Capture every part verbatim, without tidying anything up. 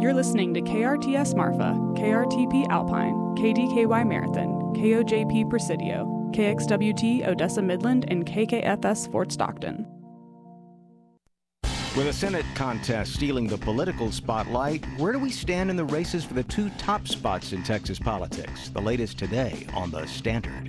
You're listening to K R T S Marfa, K R T P Alpine, K D K Y Marathon, K O J P Presidio, K X W T Odessa Midland, and K K F S Fort Stockton. With a Senate contest stealing the political spotlight, where do we stand in the races for the two top spots in Texas politics? The latest today on The Standard.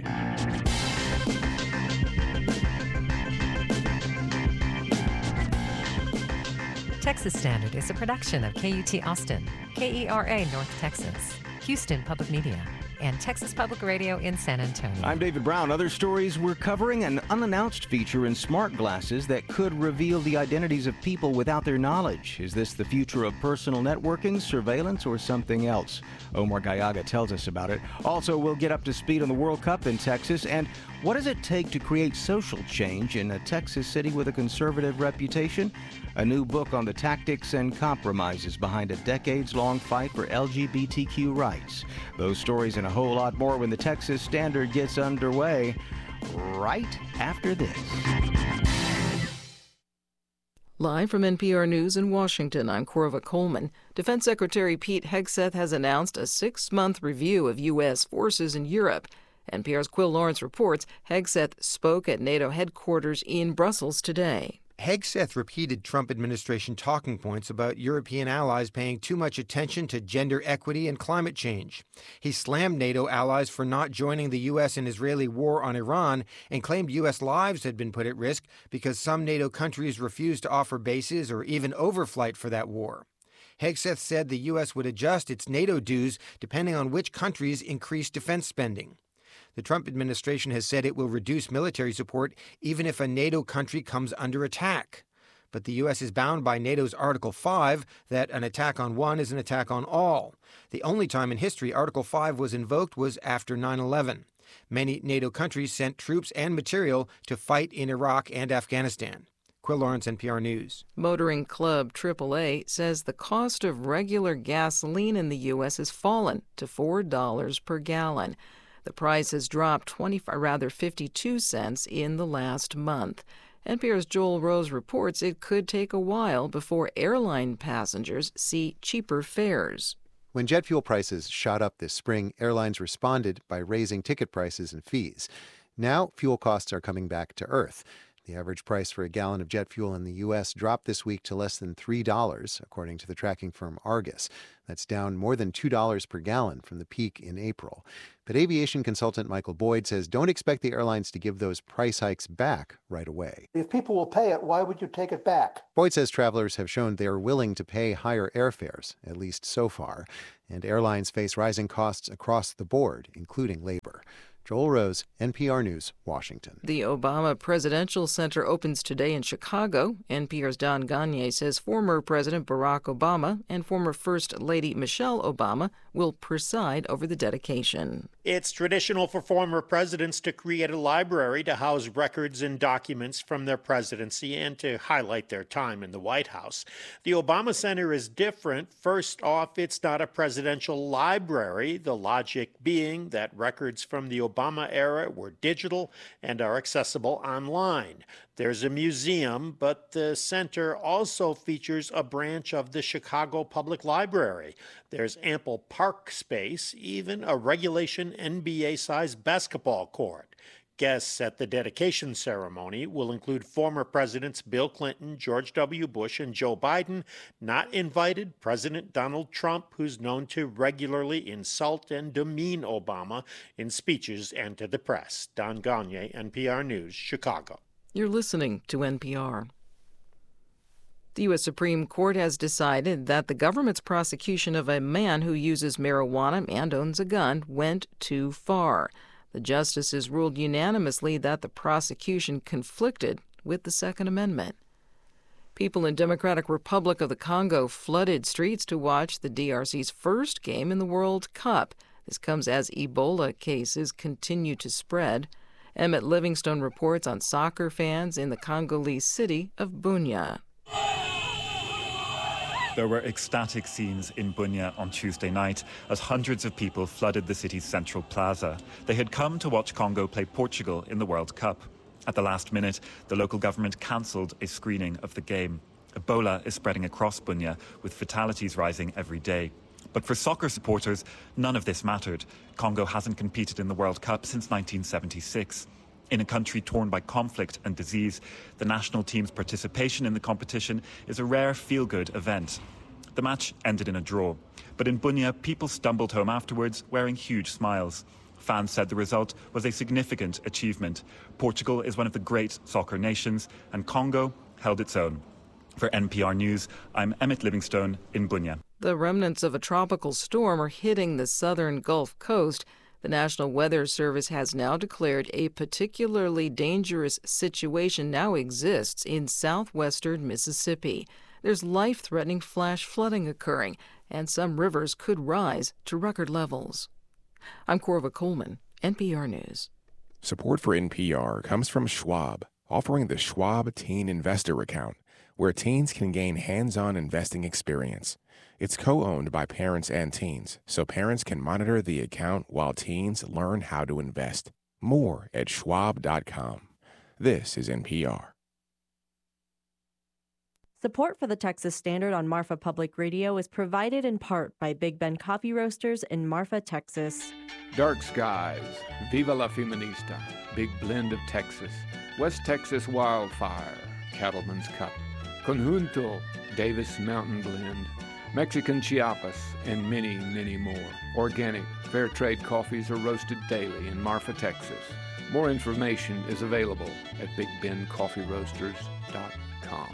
Texas Standard is a production of K U T Austin, K E R A North Texas, Houston Public Media, and Texas Public Radio in San Antonio. I'm David Brown. Other stories, we're covering an unannounced feature in smart glasses that could reveal the identities of people without their knowledge. Is this the future of personal networking, surveillance, or something else? Omar Gallaga tells us about it. Also, we'll get up to speed on the World Cup in Texas, and what does it take to create social change in a Texas city with a conservative reputation? A new book on the tactics and compromises behind a decades-long fight for L G B T Q rights. Those stories and a whole lot more when the Texas Standard gets underway right after this. Live from N P R News in Washington, I'm Corva Coleman. Defense Secretary Pete Hegseth has announced a six-month review of U S forces in Europe. N P R's Quill Lawrence reports Hegseth spoke at NATO headquarters in Brussels today. Hegseth repeated Trump administration talking points about European allies paying too much attention to gender equity and climate change. He slammed NATO allies for not joining the U S and Israeli war on Iran and claimed U S lives had been put at risk because some NATO countries refused to offer bases or even overflight for that war. Hegseth said the U S would adjust its NATO dues depending on which countries increased defense spending. The Trump administration has said it will reduce military support even if a NATO country comes under attack. But the U S is bound by NATO's Article five that an attack on one is an attack on all. The only time in history Article five was invoked was after nine eleven. Many NATO countries sent troops and material to fight in Iraq and Afghanistan. Quill Lawrence, N P R News. Motoring Club triple A says the cost of regular gasoline in the U S has fallen to four dollars per gallon. The price has dropped twenty, rather fifty-two cents in the last month. N P R's Joel Rose reports it could take a while before airline passengers see cheaper fares. When jet fuel prices shot up this spring, airlines responded by raising ticket prices and fees. Now, fuel costs are coming back to earth. The average price for a gallon of jet fuel in the U S dropped this week to less than three dollars, according to the tracking firm Argus. That's down more than two dollars per gallon from the peak in April. But aviation consultant Michael Boyd says don't expect the airlines to give those price hikes back right away. If people will pay it, why would you take it back? Boyd says travelers have shown they are willing to pay higher airfares, at least so far. And airlines face rising costs across the board, including labor. Joel Rose, N P R News, Washington. The Obama Presidential Center opens today in Chicago. N P R's Don Gagné says former President Barack Obama and former First Lady Michelle Obama will preside over the dedication. It's traditional for former presidents to create a library to house records and documents from their presidency and to highlight their time in the White House. The Obama Center is different. First off, it's not a presidential library, the logic being that records from the Obama era were digital and are accessible online. There's a museum, but the center also features a branch of the Chicago Public Library. There's ample park space, even a regulation N B A-sized basketball court. Guests at the dedication ceremony will include former presidents Bill Clinton, George W. Bush, and Joe Biden. Not invited, President Donald Trump, who's known to regularly insult and demean Obama in speeches and to the press. Don Gagné, N P R News, Chicago. You're listening to N P R. The U S Supreme Court has decided that the government's prosecution of a man who uses marijuana and owns a gun went too far. The justices ruled unanimously that the prosecution conflicted with the Second Amendment. People in Democratic Republic of the Congo flooded streets to watch the D R C's first game in the World Cup. This comes as Ebola cases continue to spread. Emmett Livingstone reports on soccer fans in the Congolese city of Bunia. There were ecstatic scenes in Bunia on Tuesday night as hundreds of people flooded the city's central plaza. They had come to watch Congo play Portugal in the World Cup. At the last minute, the local government cancelled a screening of the game. Ebola is spreading across Bunia, with fatalities rising every day. But for soccer supporters, none of this mattered. Congo hasn't competed in the World Cup since nineteen seventy-six. In a country torn by conflict and disease, the national team's participation in the competition is a rare feel-good event. The match ended in a draw, but in Bunia, people stumbled home afterwards wearing huge smiles. Fans said the result was a significant achievement. Portugal is one of the great soccer nations, and Congo held its own. For N P R News, I'm Emmett Livingstone in Bunia. The remnants of a tropical storm are hitting the southern Gulf Coast. The National Weather Service has now declared a particularly dangerous situation now exists in southwestern Mississippi. There's life-threatening flash flooding occurring, and some rivers could rise to record levels. I'm Corva Coleman, N P R News. Support for N P R comes from Schwab, offering the Schwab Teen Investor Account, where teens can gain hands-on investing experience. It's co-owned by parents and teens, so parents can monitor the account while teens learn how to invest. More at schwab dot com. This is N P R. Support for the Texas Standard on Marfa Public Radio is provided in part by Big Ben Coffee Roasters in Marfa, Texas. Dark Skies, Viva la Feminista, Big Blend of Texas, West Texas Wildfire, Cattleman's Cup, Conjunto, Davis Mountain Blend, Mexican Chiapas, and many, many more. Organic, fair trade coffees are roasted daily in Marfa, Texas. More information is available at big ben coffee roasters dot com.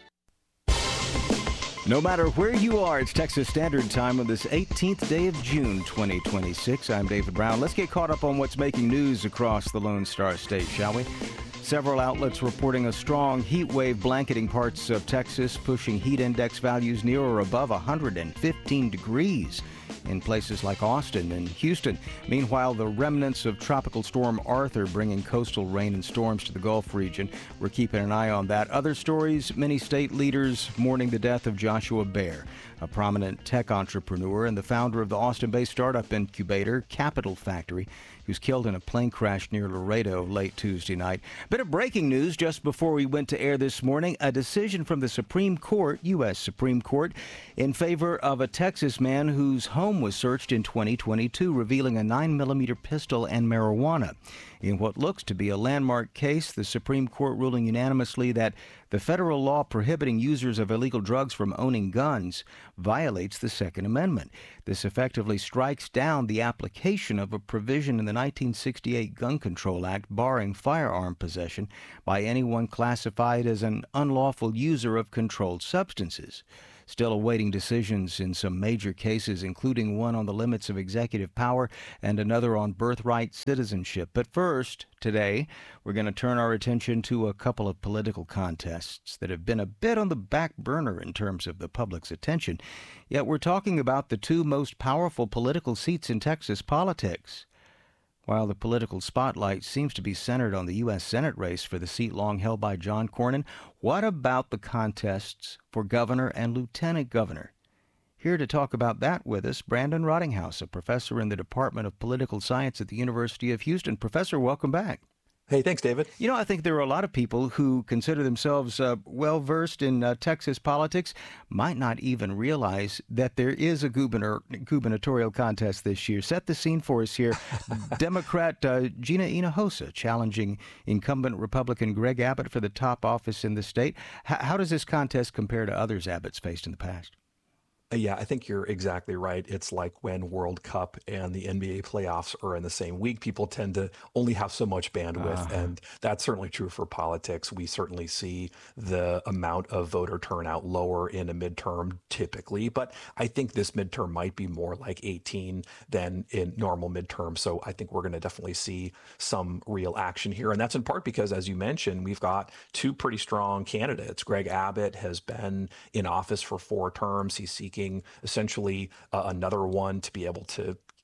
No matter where you are, it's Texas Standard Time on this eighteenth day of June, twenty twenty-six. I'm David Brown. Let's get caught up on what's making news across the Lone Star State, shall we? Several outlets reporting a strong heat wave blanketing parts of Texas, pushing heat index values near or above one hundred fifteen degrees in places like Austin and Houston. Meanwhile, the remnants of Tropical Storm Arthur bringing coastal rain and storms to the Gulf region. We're keeping an eye on that. Other stories, many state leaders mourning the death of Joshua Baer, a prominent tech entrepreneur and the founder of the Austin-based startup incubator Capital Factory, who's killed in a plane crash near Laredo late Tuesday night. Bit of breaking news just before we went to air this morning. A decision from the Supreme Court, U S Supreme Court, in favor of a Texas man whose home was searched in twenty twenty-two, revealing a nine millimeter pistol and marijuana. In what looks to be a landmark case, the Supreme Court ruling unanimously that the federal law prohibiting users of illegal drugs from owning guns violates the Second Amendment. This effectively strikes down the application of a provision in the nineteen sixty-eight Gun Control Act barring firearm possession by anyone classified as an unlawful user of controlled substances. Still awaiting decisions in some major cases, including one on the limits of executive power and another on birthright citizenship. But first, today, we're going to turn our attention to a couple of political contests that have been a bit on the back burner in terms of the public's attention. Yet we're talking about the two most powerful political seats in Texas politics. While the political spotlight seems to be centered on the U S Senate race for the seat long held by John Cornyn, what about the contests for governor and lieutenant governor? Here to talk about that with us, Brandon Rottinghouse, a professor in the Department of Political Science at the University of Houston. Professor, welcome back. Hey, thanks, David. You know, I think there are a lot of people who consider themselves uh, well-versed in uh, Texas politics, might not even realize that there is a governor, gubernatorial contest this year. Set the scene for us here. Democrat uh, Gina Hinojosa challenging incumbent Republican Greg Abbott for the top office in the state. H- how does this contest compare to others Abbott's faced in the past? Yeah, I think you're exactly right. It's like when World Cup and the N B A playoffs are in the same week. People tend to only have so much bandwidth, uh-huh. and that's certainly true for politics. We certainly see the amount of voter turnout lower in a midterm typically, but I think this midterm might be more like eighteen than in normal midterms. So I think we're going to definitely see some real action here. And that's in part because, as you mentioned, we've got two pretty strong candidates. Greg Abbott has been in office for four terms. He's seeking essentially uh, another one to be able to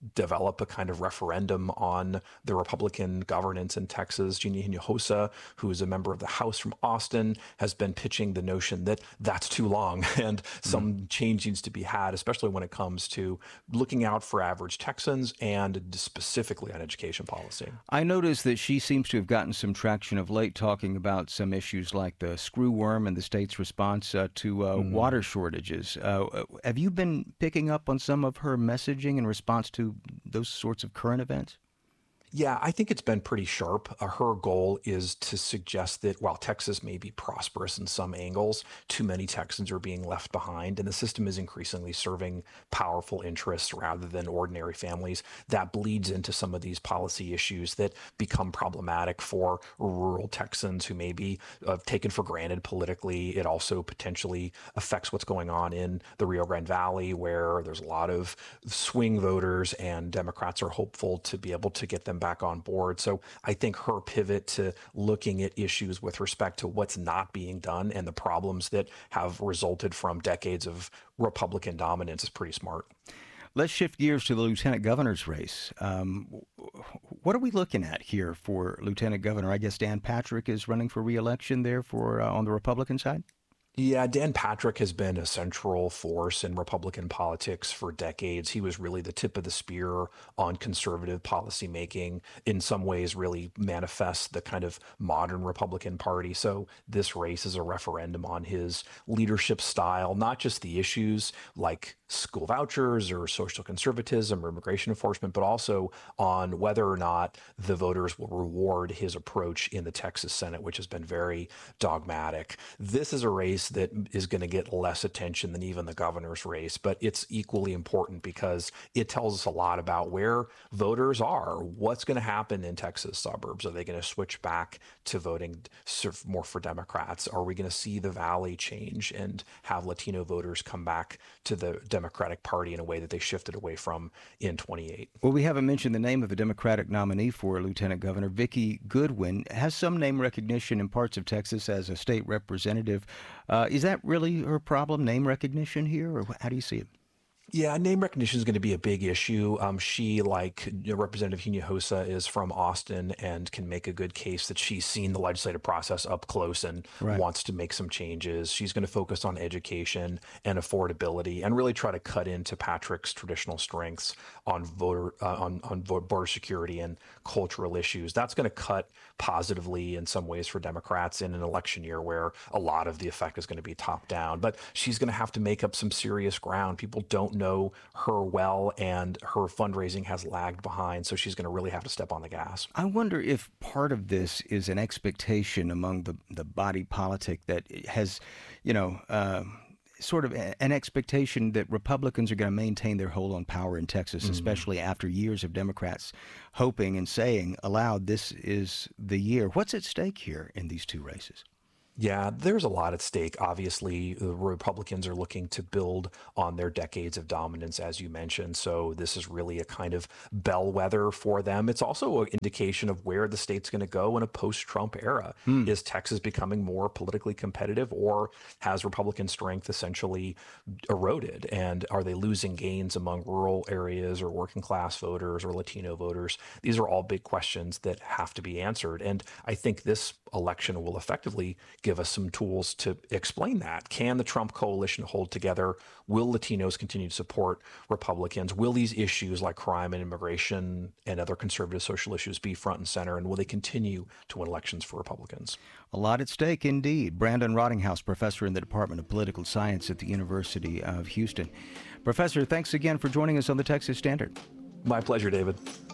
develop a kind of referendum on the Republican governance in Texas. Jeannie Hinojosa, who is a member of the House from Austin, has been pitching the notion that that's too long and some mm. change needs to be had, especially when it comes to looking out for average Texans and specifically on education policy. I noticed that she seems to have gotten some traction of late talking about some issues like the screw worm and the state's response uh, to uh, mm. water shortages. Uh, have you been picking up on some of her messaging in response to those sorts of current events? Yeah, I think it's been pretty sharp. Uh, her goal is to suggest that while Texas may be prosperous in some angles, too many Texans are being left behind, and the system is increasingly serving powerful interests rather than ordinary families. That bleeds into some of these policy issues that become problematic for rural Texans who may be uh, taken for granted politically. It also potentially affects what's going on in the Rio Grande Valley, where there's a lot of swing voters, and Democrats are hopeful to be able to get them back on board. So I think her pivot to looking at issues with respect to what's not being done and the problems that have resulted from decades of Republican dominance is pretty smart. Let's shift gears to the lieutenant governor's race. Um, what are we looking at here for lieutenant governor? I guess Dan Patrick is running for re-election there for uh, on the Republican side? Yeah, Dan Patrick has been a central force in Republican politics for decades. He was really the tip of the spear on conservative policymaking, in some ways really manifests the kind of modern Republican Party. So this race is a referendum on his leadership style, not just the issues like school vouchers or social conservatism or immigration enforcement, but also on whether or not the voters will reward his approach in the Texas Senate, which has been very dogmatic. This is a race that is going to get less attention than even the governor's race, but it's equally important because it tells us a lot about where voters are. What's going to happen in Texas suburbs? Are they going to switch back to voting more for Democrats? Are we going to see the Valley change and have Latino voters come back to the Democratic Party in a way that they shifted away from in twenty-eight? Well, we haven't mentioned the name of the Democratic nominee for Lieutenant Governor. Vicki Goodwin has some name recognition in parts of Texas as a state representative. Uh, is that really her problem, name recognition here, or how do you see it? Yeah, name recognition is going to be a big issue. Um, she, like Representative Hinojosa, is from Austin and can make a good case that she's seen the legislative process up close and right. wants to make some changes. She's going to focus on education and affordability and really try to cut into Patrick's traditional strengths on voter uh, on on border security and cultural issues. That's going to cut positively in some ways for Democrats in an election year where a lot of the effect is going to be top down. But she's going to have to make up some serious ground. People don't know her well, and her fundraising has lagged behind, so she's going to really have to step on the gas. I wonder if part of this is an expectation among the, the body politic that has, you know, uh, sort of an expectation that Republicans are going to maintain their hold on power in Texas, mm. especially after years of Democrats hoping and saying aloud, this is the year. What's at stake here in these two races? Yeah, there's a lot at stake. Obviously, the Republicans are looking to build on their decades of dominance, as you mentioned. So this is really a kind of bellwether for them. It's also an indication of where the state's going to go in a post-Trump era. Hmm. Is Texas becoming more politically competitive, or has Republican strength essentially eroded? And are they losing gains among rural areas or working class voters or Latino voters? These are all big questions that have to be answered. And I think this election will effectively give us some tools to explain that. Can the Trump coalition hold together? Will Latinos continue to support Republicans? Will these issues like crime and immigration and other conservative social issues be front and center? And will they continue to win elections for Republicans? A lot at stake indeed. Brandon Rottinghaus, professor in the Department of Political Science at the University of Houston. Professor, thanks again for joining us on the Texas Standard. My pleasure, David.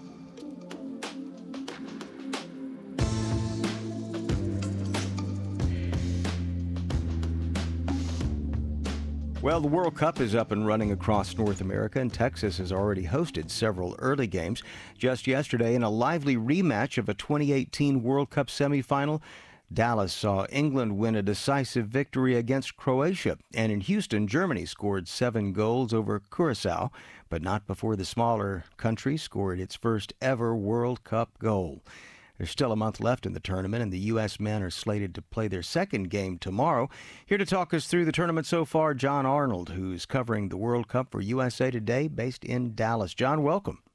Well, the World Cup is up and running across North America, and Texas has already hosted several early games. Just yesterday, in a lively rematch of a twenty eighteen World Cup semifinal, Dallas saw England win a decisive victory against Croatia. And in Houston, Germany scored seven goals over Curacao, but not before the smaller country scored its first ever World Cup goal. There's still a month left in the tournament, and the U S men are slated to play their second game tomorrow. Here to talk us through the tournament so far, John Arnold, who's covering the World Cup for U S A Today, based in Dallas. John, welcome.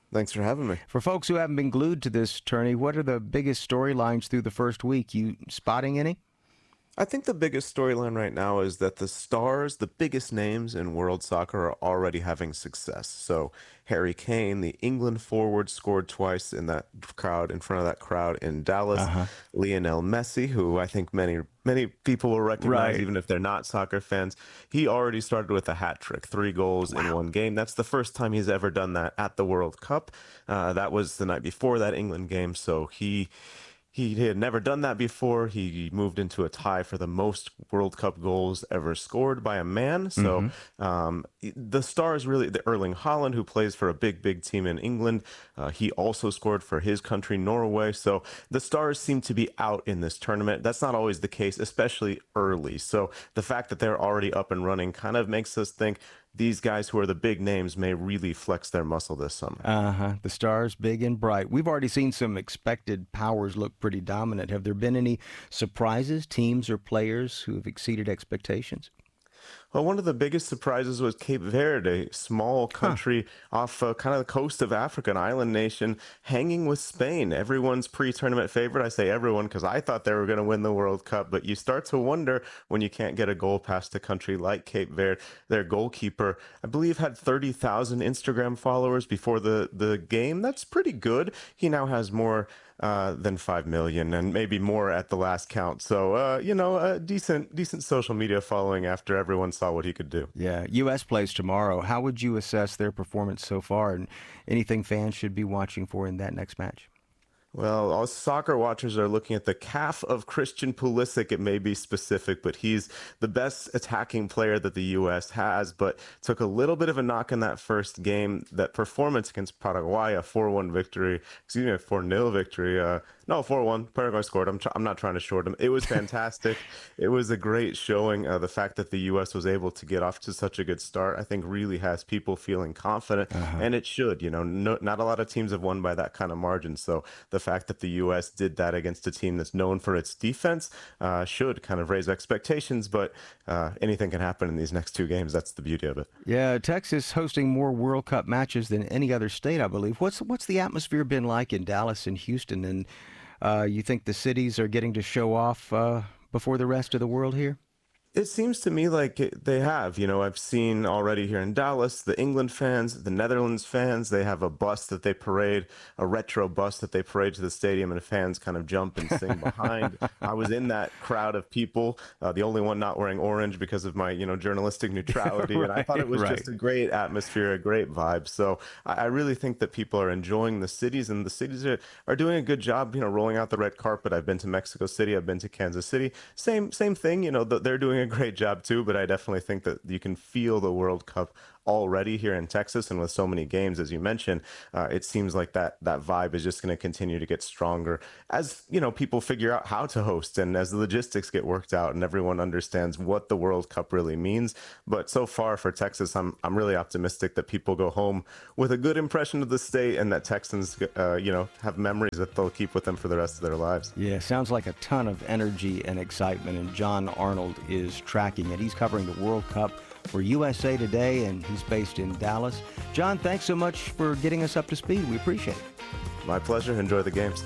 Thanks for having me. For folks who haven't been glued to this tourney, what are the biggest storylines through the first week? You spotting any? I think the biggest storyline right now is that the stars, the biggest names in world soccer, are already having success. So Harry Kane, the England forward, scored twice in that crowd, in front of that crowd in Dallas. Uh-huh. Lionel Messi, who I think many many people will recognize, right, even if they're not soccer fans, he already started with a hat trick, three goals wow. in one game. That's the first time he's ever done that at the World Cup. Uh, that was the night before that England game, so he... He had never done that before. He moved into a tie for the most World Cup goals ever scored by a man. So mm-hmm. um, the stars really, the Erling Haaland, who plays for a big, big team in England, uh, he also scored for his country, Norway. So the stars seem to be out in this tournament. That's not always the case, especially early. So the fact that they're already up and running kind of makes us think these guys who are the big names may really flex their muscle this summer. Uh-huh. The stars big and bright. We've already seen some expected powers look pretty dominant. Have there been any surprises, teams or players who have exceeded expectations? Well, one of the biggest surprises was Cape Verde, a small country huh. off uh, kind of the coast of Africa, an island nation, hanging with Spain. Everyone's pre-tournament favorite. I say everyone because I thought they were going to win the World Cup, but you start to wonder when you can't get a goal past a country like Cape Verde. Their goalkeeper, I believe, had thirty thousand Instagram followers before the, the game. That's pretty good. He now has more uh, than five million and maybe more at the last count. So, uh, you know, a decent, decent social media following after everyone saw what he could do. Yeah. U S plays tomorrow. How would you assess their performance so far and anything fans should be watching for in that next match? Well, all soccer watchers are looking at the calf of Christian Pulisic. It may be specific, but he's the best attacking player that the U S has, but took a little bit of a knock in that first game. That performance against Paraguay, a four one victory, excuse me, a four nil victory. Uh, no, four one. Paraguay scored. I'm, tr- I'm not trying to short him. It was fantastic. It was a great showing. Uh, the fact that the U S was able to get off to such a good start, I think really has people feeling confident, uh-huh. and it should. You know, no, not a lot of teams have won by that kind of margin, so the fact that the U S did that against a team that's known for its defense uh, should kind of raise expectations, but uh, anything can happen in these next two games. That's the beauty of it. Yeah, Texas hosting more World Cup matches than any other state, I believe. What's what's the atmosphere been like in Dallas and Houston? And uh, you think the cities are getting to show off uh, before the rest of the world here? It seems to me like it, they have. You know, I've seen already here in Dallas, the England fans, the Netherlands fans, they have a bus that they parade, a retro bus that they parade to the stadium, and fans kind of jump and sing behind. I was in that crowd of people, uh, the only one not wearing orange because of my, you know, journalistic neutrality. right, and I thought it was right. just a great atmosphere, a great vibe. So I, I really think that people are enjoying the cities, and the cities are, are doing a good job, you know, rolling out the red carpet. I've been to Mexico City. I've been to Kansas City. Same, same thing. You know, they're doing a great job too, but I definitely think that you can feel the World Cup already here in Texas, and with so many games, as you mentioned, uh, it seems like that that vibe is just going to continue to get stronger as, you know, people figure out how to host and as the logistics get worked out and everyone understands what the World Cup really means. But so far for Texas, I'm I'm really optimistic that people go home with a good impression of the state and that Texans, uh, you know, have memories that they'll keep with them for the rest of their lives. Yeah, sounds like a ton of energy and excitement, and John Arnold is tracking it. He's covering the World Cup for U S A Today, and he's based in Dallas. John, thanks so much for getting us up to speed. We appreciate it. My pleasure. Enjoy the games.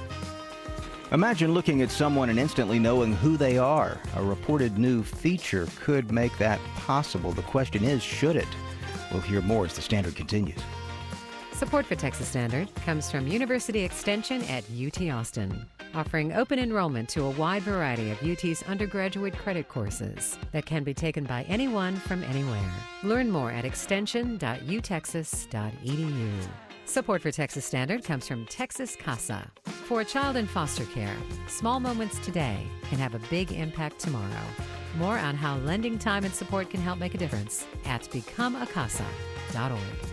Imagine looking at someone and instantly knowing who they are. A reported new feature could make that possible. The question is, should it? We'll hear more as the Standard continues. Support for Texas Standard comes from University Extension at U T Austin, offering open enrollment to a wide variety of U T's undergraduate credit courses that can be taken by anyone from anywhere. Learn more at extension dot u texas dot e d u. Support for Texas Standard comes from Texas Casa. For a child in foster care, small moments today can have a big impact tomorrow. More on how lending time and support can help make a difference at become a casa dot org.